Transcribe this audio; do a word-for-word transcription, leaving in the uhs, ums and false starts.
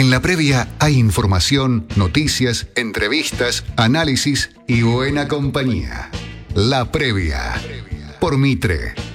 En la previa hay información, noticias, entrevistas, análisis y buena compañía. La previa. Por Mitre.